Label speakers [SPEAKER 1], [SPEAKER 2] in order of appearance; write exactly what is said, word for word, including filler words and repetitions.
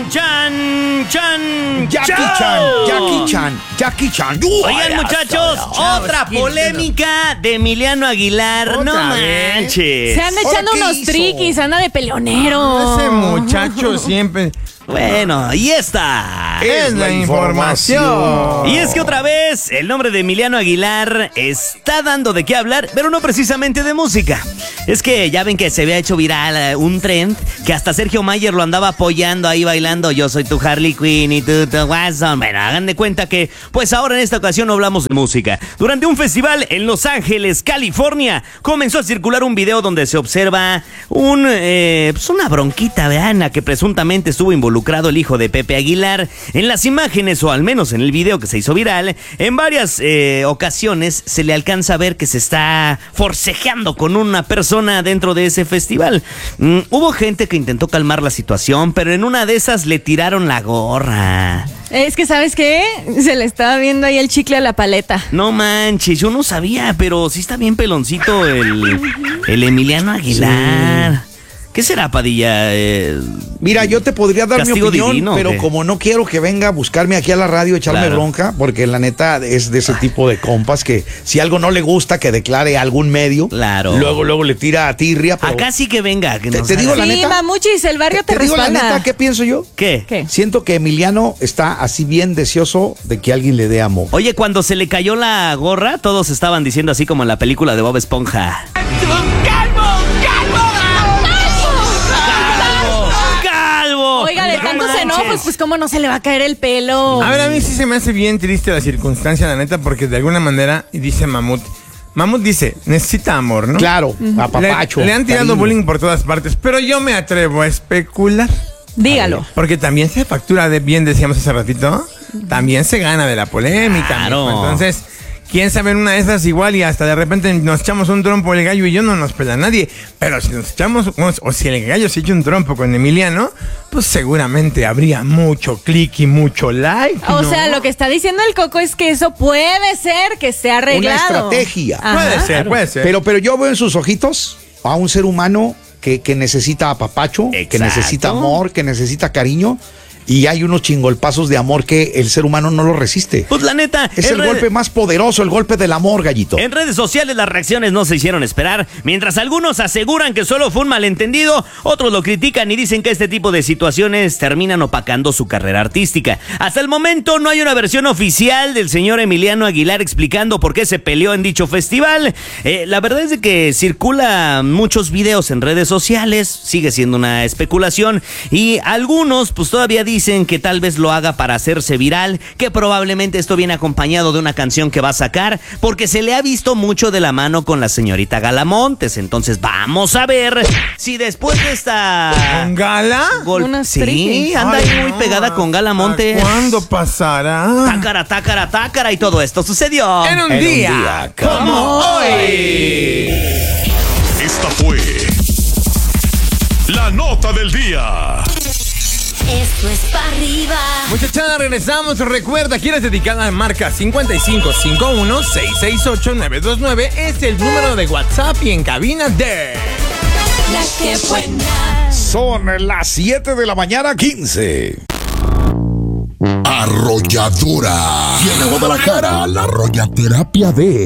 [SPEAKER 1] Chan, Chan,
[SPEAKER 2] Jackie Chan, Jackie Chan, Jackie Chan.
[SPEAKER 1] Oigan, muchachos, otra polémica de Emiliano Aguilar. No manches.
[SPEAKER 3] Se anda echando unos triquis, anda de peleonero.
[SPEAKER 4] Ese muchacho siempre...
[SPEAKER 1] Bueno, y esta
[SPEAKER 4] es la información.
[SPEAKER 1] Y es que otra vez el nombre de Emiliano Aguilar está dando de qué hablar, pero no precisamente de música. Es que ya ven que se había hecho viral un trend que hasta Sergio Mayer lo andaba apoyando ahí bailando Yo soy tu Harley Quinn y tú tu Watson. Bueno, hagan de cuenta que pues ahora en esta ocasión no hablamos de música. Durante un festival en Los Ángeles, California, comenzó a circular un video donde se observa un eh, pues una bronquita, vean, en la que presuntamente estuvo involucrado el hijo de Pepe Aguilar. En las imágenes, o al menos en el video que se hizo viral, en varias eh, ocasiones se le alcanza a ver que se está forcejeando con una persona dentro de ese festival. Mm, hubo gente que intentó calmar la situación, pero en una de esas le tiraron la gorra.
[SPEAKER 3] Es que, ¿sabes qué? Se le estaba viendo ahí el chicle a la paleta.
[SPEAKER 1] No manches, yo no sabía, pero sí está bien peloncito el, el Emiliano Aguilar. Sí. ¿Qué será, Padilla? Eh,
[SPEAKER 2] Mira, yo te podría dar mi opinión,
[SPEAKER 1] divino,
[SPEAKER 2] pero
[SPEAKER 1] ¿qué?
[SPEAKER 2] Como no quiero que venga a buscarme aquí a la radio, echarme claro. bronca, porque la neta es de ese tipo de compas que si algo no le gusta, que declare a algún medio,
[SPEAKER 1] claro.
[SPEAKER 2] luego luego le tira a tirria. Pero
[SPEAKER 1] acá sí que venga. Que
[SPEAKER 2] te, te digo la
[SPEAKER 3] sí,
[SPEAKER 2] neta.
[SPEAKER 3] Mamuchis, el barrio te,
[SPEAKER 2] te digo
[SPEAKER 3] respalda.
[SPEAKER 2] la neta, ¿qué pienso yo?
[SPEAKER 1] ¿Qué?
[SPEAKER 3] ¿Qué?
[SPEAKER 2] Siento que Emiliano está así bien deseoso de que alguien le dé amor.
[SPEAKER 1] Oye, cuando se le cayó la gorra, todos estaban diciendo así como en la película de Bob Esponja.
[SPEAKER 3] Oiga, de tantos enojos, pues cómo no se le va a caer el pelo.
[SPEAKER 4] A ver, a mí sí se me hace bien triste la circunstancia, la neta, porque de alguna manera, y dice Mamut, Mamut dice, necesita amor, ¿no?
[SPEAKER 2] Claro, uh-huh. apapacho.
[SPEAKER 4] Le, le han tirado
[SPEAKER 2] cariño.
[SPEAKER 4] bullying por todas partes, pero yo me atrevo a especular.
[SPEAKER 3] Dígalo.
[SPEAKER 4] Porque también se factura de bien, decíamos hace ratito, también se gana de la polémica.
[SPEAKER 1] Claro.
[SPEAKER 4] Mijo. Entonces, quién sabe, en una de esas igual y hasta de repente nos echamos un trompo el gallo y yo, no nos pela nadie. Pero si nos echamos, o si el gallo se echa un trompo con Emiliano, pues seguramente habría mucho click y mucho like,
[SPEAKER 3] O
[SPEAKER 4] ¿no?
[SPEAKER 3] sea, lo que está diciendo el Coco es que eso puede ser que sea arreglado.
[SPEAKER 2] Una estrategia.
[SPEAKER 3] Ajá.
[SPEAKER 4] Puede ser,
[SPEAKER 1] Claro.
[SPEAKER 4] puede ser.
[SPEAKER 2] Pero, pero yo veo en sus ojitos a un ser humano que, que necesita apapacho,
[SPEAKER 1] Exacto.
[SPEAKER 2] que necesita amor, que necesita cariño. Y hay unos chingolpazos de amor que el ser humano no lo resiste.
[SPEAKER 1] Pues la neta,
[SPEAKER 2] Es el
[SPEAKER 1] red...
[SPEAKER 2] golpe más poderoso, el golpe del amor, gallito.
[SPEAKER 1] En redes sociales las reacciones no se hicieron esperar. Mientras algunos aseguran que solo fue un malentendido, otros lo critican y dicen que este tipo de situaciones terminan opacando su carrera artística. Hasta el momento no hay una versión oficial del señor Emiliano Aguilar explicando por qué se peleó en dicho festival. Eh, la verdad es de que circulan muchos videos en redes sociales, sigue siendo una especulación, y algunos pues todavía dicen Dicen que tal vez lo haga para hacerse viral, que probablemente esto viene acompañado de una canción que va a sacar, porque se le ha visto mucho de la mano con la señorita Galamontes. Entonces vamos a ver si después de esta...
[SPEAKER 4] ¿Con Gala?
[SPEAKER 3] Gol... Unos
[SPEAKER 1] sí,
[SPEAKER 3] triquis.
[SPEAKER 1] anda
[SPEAKER 4] Ay,
[SPEAKER 1] ahí muy
[SPEAKER 4] no,
[SPEAKER 1] pegada con Galamontes.
[SPEAKER 4] ¿Cuándo pasará?
[SPEAKER 1] Tácara, tácara, tácara, y todo esto sucedió
[SPEAKER 4] En un
[SPEAKER 2] En un
[SPEAKER 4] día,
[SPEAKER 2] día
[SPEAKER 4] como hoy.
[SPEAKER 5] Esta fue la nota del día.
[SPEAKER 6] Esto es para arriba.
[SPEAKER 4] Muchachada, regresamos. Recuerda, quieres dedicada, marca cincuenta y cinco cincuenta y uno, seiscientos sesenta y ocho, novecientos veintinueve. Es el número de WhatsApp y en cabina de...
[SPEAKER 6] La que buena.
[SPEAKER 2] Son las siete de la mañana, quince.
[SPEAKER 5] Arrolladora. Viene a Guadalajara la arrollaterapia de